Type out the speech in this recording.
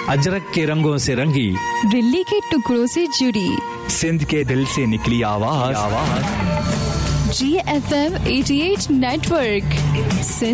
अजरक के रंगों से रंगी, दिल्ली के टुकड़ों से जुड़ी, सिंध के दिल से निकली आवाज। GFM 88 network.